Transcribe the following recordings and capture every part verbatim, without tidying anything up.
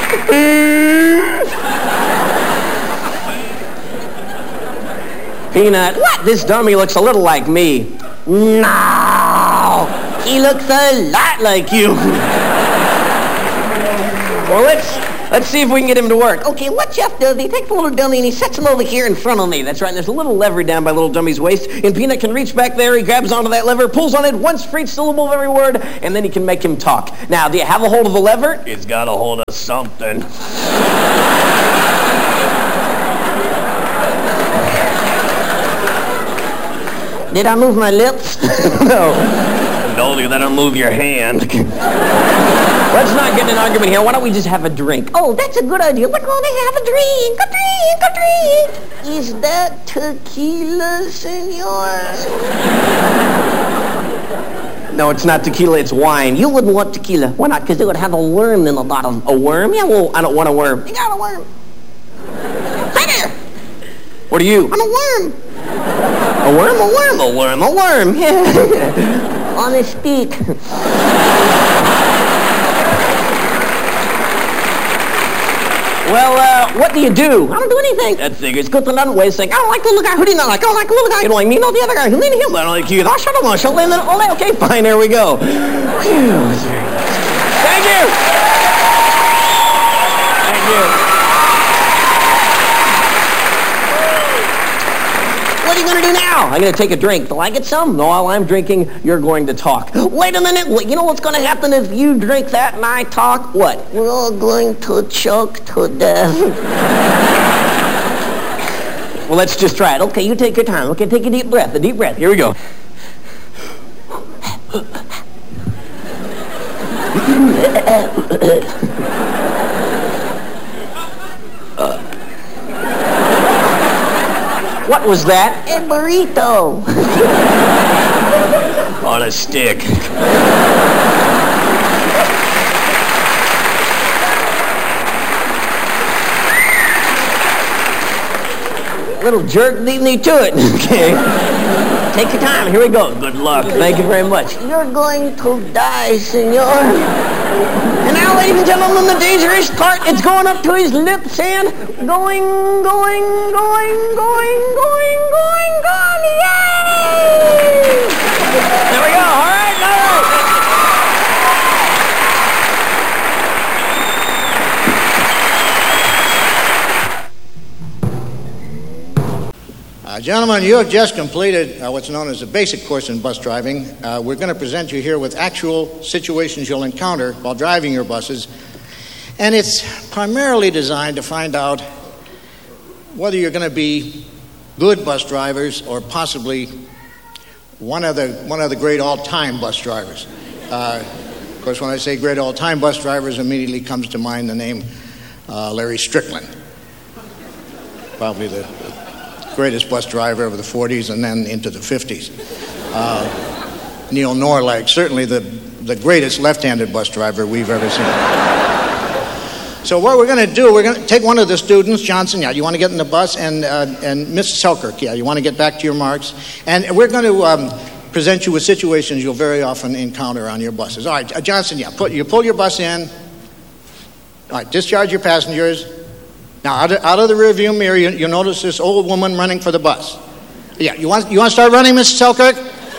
Peanut, what? This dummy looks a little like me. No, he looks a lot like you. Well, let's let's see if we can get him to work. Okay, what Jeff does, he takes the little dummy and he sets him over here in front of me. That's right, and there's a little lever down by little dummy's waist, and Peanut can reach back there, he grabs onto that lever, pulls on it once for each syllable of every word, and then he can make him talk. Now, do you have a hold of the lever? It's got a hold of something. Did I move my lips? No. No, you gotta move your hand. Let's not get in an argument here. Why don't we just have a drink? Oh, that's a good idea. We're going to have a drink. A drink, a drink. Is that tequila, senor? No, it's not tequila, it's wine. You wouldn't want tequila. Why not? Because it would have a worm in the bottom. A worm? Yeah, well, I don't want a worm. You got a worm. Hi there. What are you? I'm a worm. A worm, a worm, a worm, a worm. Yeah. On his speak. Well, uh, what do you do? I don't do anything. That figures. Good to nothing. Way of saying, I don't like the little guy. Who do you not like? I don't like the little guy. You don't like me? No, the other guy. Who did him? I don't like you. I shut him on. Shut him. Okay, fine. There we go. Whew. Thank you. Thank you. What are you going to do now? I'm going to take a drink. Do I get some? No, while I'm drinking, you're going to talk. Wait a minute. You know what's going to happen if you drink that and I talk? What? We're all going to choke to death. Well, let's just try it. Okay, you take your time. Okay, take a deep breath. A deep breath. Here we go. uh. What was that? A burrito. On a stick. Little jerk beat me to it. Okay. Take your time. Here we go. Good luck. Thank you very much. You're going to die, senor. And now, ladies and gentlemen, the dangerous part, it's going up to his lips and going, going, going, going, going, going, going. Yay! There we go. All right, all right. Uh, gentlemen, you have just completed uh, what's known as a basic course in bus driving. Uh, we're going to present you here with actual situations you'll encounter while driving your buses. And it's primarily designed to find out whether you're going to be good bus drivers or possibly one of the, one of the great all-time bus drivers. Uh, of course, when I say great all-time bus drivers, immediately comes to mind the name uh, Larry Strickland. Probably the greatest bus driver of the forties and then into the fifties. Uh, Neil Norlag, certainly the, the greatest left-handed bus driver we've ever seen. So what we're going to do, we're going to take one of the students, Johnson, yeah, you want to get in the bus, and uh, and Missus Selkirk, yeah, you want to get back to your marks. And we're going to um, present you with situations you'll very often encounter on your buses. All right, uh, Johnson, yeah, put, you pull your bus in. All right, discharge your passengers. Now, out of, out of the rearview mirror, you, you'll notice this old woman running for the bus. Yeah, you want you want to start running, Missus Selkirk?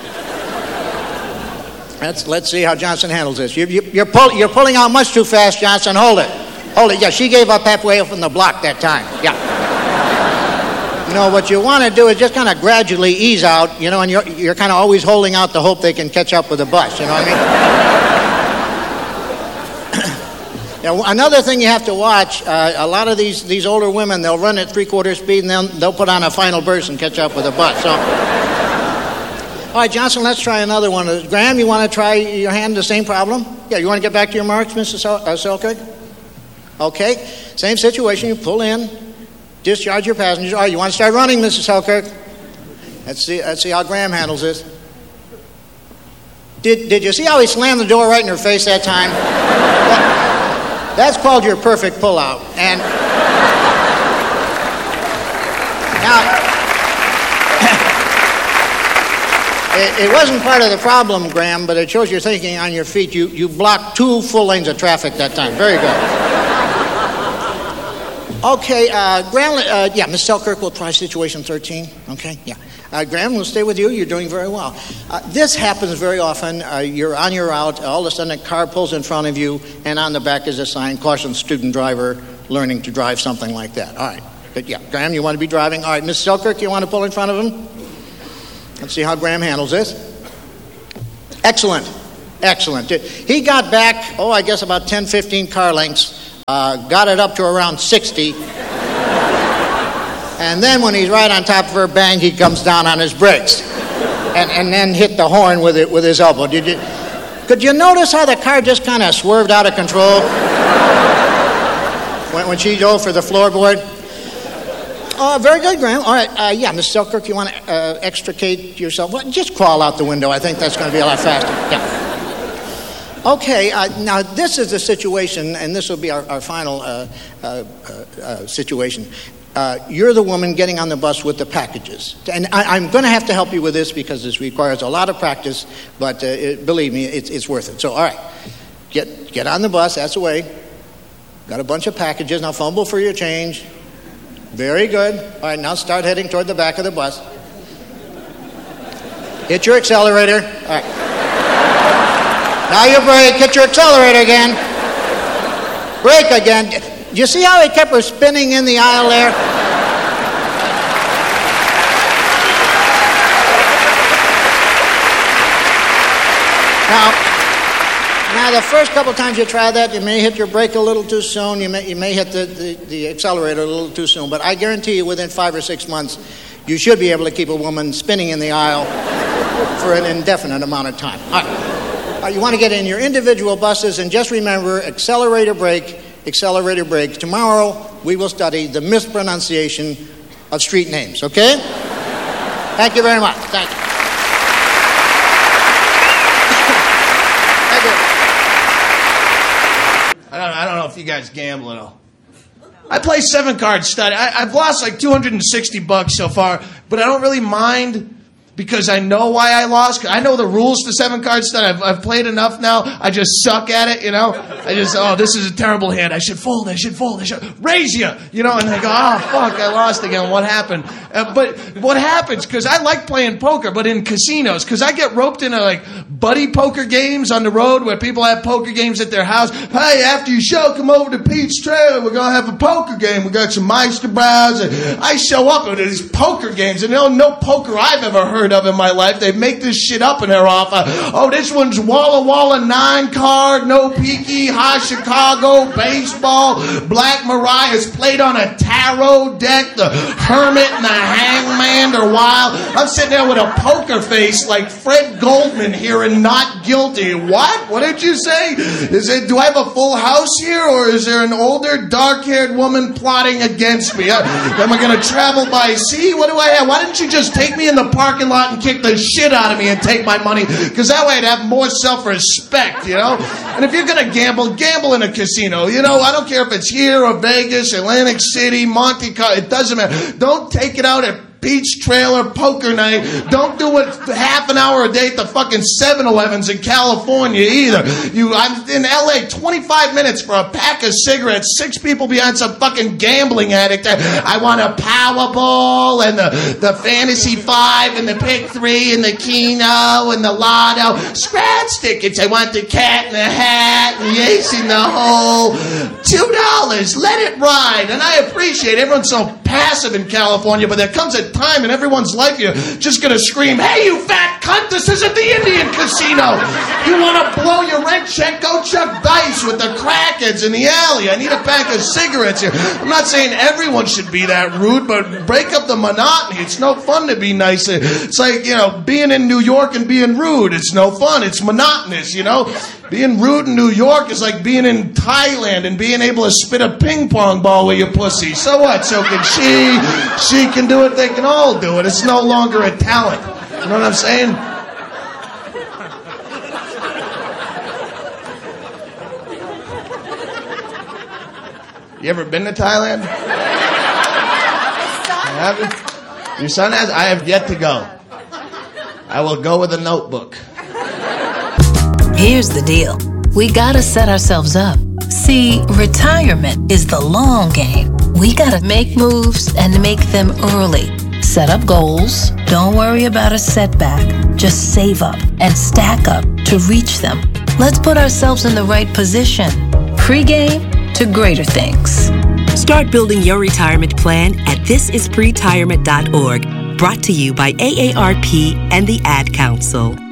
Let's let's see how Johnson handles this. You, you, you're pull, you're pulling out much too fast, Johnson. Hold it, hold it. Yeah, she gave up halfway up from the block that time. Yeah. You know what you want to do is just kind of gradually ease out. You know, and you're you're kind of always holding out the hope they can catch up with the bus. You know what I mean? Now, another thing you have to watch, uh, a lot of these, these older women, they'll run at three-quarter speed and then they'll put on a final burst and catch up with the bus. So, all right, Johnson, let's try another one. Graham, you want to try your hand the same problem? Yeah, you want to get back to your marks, Missus Sel- uh, Selkirk? Okay, same situation. You pull in, discharge your passengers. All right, you want to start running, Missus Selkirk? Let's see, let's see how Graham handles this. Did, did you see how he slammed the door right in her face that time? That, That's called your perfect pullout. And now, it, it wasn't part of the problem, Graham, but it shows you're thinking on your feet. You you blocked two full lanes of traffic that time. Very good. Okay, uh, Graham, uh, yeah, Miss Selkirk will try situation thirteen. Okay, yeah. Uh, Graham, we'll stay with you. You're doing very well. Uh, this happens very often. Uh, you're on your route. All of a sudden, a car pulls in front of you, and on the back is a sign, caution student driver learning to drive, something like that. All right. But yeah, Graham, you want to be driving? All right, Miss Selkirk, you want to pull in front of him? Let's see how Graham handles this. Excellent. Excellent. He got back, oh, I guess about ten, fifteen car lengths. Uh, got it up to around sixty. And then when he's right on top of her, bang, he comes down on his brakes. And, and then hit the horn with it with his elbow. Did you? Could you notice how the car just kind of swerved out of control when, when she dove for the floorboard? Oh, very good, Graham. All right, uh, yeah, Miss Selkirk, you want to uh, extricate yourself? Well, just crawl out the window. I think that's going to be a lot faster. Yeah. Okay, uh, now this is the situation, and this will be our, our final uh, uh, uh, situation. Uh, you're the woman getting on the bus with the packages. And I, I'm going to have to help you with this because this requires a lot of practice, but uh, it, believe me, it's, it's worth it. So, all right, get, get on the bus, that's the way. Got a bunch of packages. Now fumble for your change. Very good. All right, now start heading toward the back of the bus. Hit your accelerator. All right. Now you brake, hit your accelerator again. Brake again. Do you see how he kept her spinning in the aisle there? Now, now the first couple times you try that, you may hit your brake a little too soon. You may, you may hit the, the, the accelerator a little too soon. But I guarantee you within five or six months, you should be able to keep a woman spinning in the aisle for an indefinite amount of time. All right. Uh, you want to get in your individual buses, and just remember, accelerator brake, accelerator brake. Tomorrow, we will study the mispronunciation of street names, okay? Thank you very much. Thank you. Thank you. I don't, I don't know if you guys gamble at all. I play seven card stud. I, I've lost like two hundred sixty bucks so far, but I don't really mind because I know why I lost. I know the rules to seven card stud. I've, I've played enough now. I just suck at it, you know. I just, oh, this is a terrible hand. I should fold. I should fold. I should raise you, you know. And I go, oh, fuck, I lost again. What happened? Uh, but what happens, because I like playing poker, but in casinos, because I get roped into like buddy poker games on the road where people have poker games at their house. Hey, after your show, come over to Pete's Trailer. We're going to have a poker game. We got some Meister Brows. And I show up at these poker games, and there's no poker I've ever heard of in my life. They make this shit up and they're off. Uh, oh, this one's Walla Walla nine card, no peaky, high Chicago, baseball, Black Mariah's played on a tarot deck, the Hermit and the Hangman are wild. I'm sitting there with a poker face like Fred Goldman hearing Not Guilty. What? What did you say? Is it, do I have a full house here, or is there an older, dark-haired woman plotting against me? Uh, am I going to travel by sea? What do I have? Why didn't you just take me in the parking lot and kick the shit out of me and take my money? Because that way I'd have more self-respect, you know? And if you're going to gamble, gamble in a casino. You know, I don't care if it's here or Vegas, Atlantic City, Monte Carlo. It doesn't matter. Don't take it out at Beach Trailer Poker Night. Don't do it half an hour a day at the fucking seven elevens in California either. You, I'm in L A, twenty-five minutes for a pack of cigarettes, six people behind some fucking gambling addict. I want a Powerball and the, the Fantasy Five and the Pick Three and the Keno and the Lotto. Scratch tickets. I want the Cat in the Hat and the Ace in the Hole. Two dollars. Let it ride. And I appreciate it. Everyone's so passive in California, but there comes a time in everyone's life you're just going to scream, hey, you fat cunt, this isn't the Indian casino. You want to blow your rent check? Go chuck dice with the crackheads in the alley. I need a pack of cigarettes here. I'm not saying everyone should be that rude, but break up the monotony. It's no fun to be nice. It's like, you know, being in New York and being rude. It's no fun. It's monotonous, you know. Being rude in New York is like being in Thailand and being able to spit a ping pong ball with your pussy. So what? So can she. She can do it. They can all do it. It's no longer a talent. You know what I'm saying? You ever been to Thailand? Have you? Your son has? I have yet to go. I will go with a notebook. Here's the deal. We gotta set ourselves up. See, retirement is the long game. We gotta make moves and make them early. Set up goals. Don't worry about a setback. Just save up and stack up to reach them. Let's put ourselves in the right position. Pre-game to greater things. Start building your retirement plan at this is pretirement dot org. Brought to you by A A R P and the Ad Council.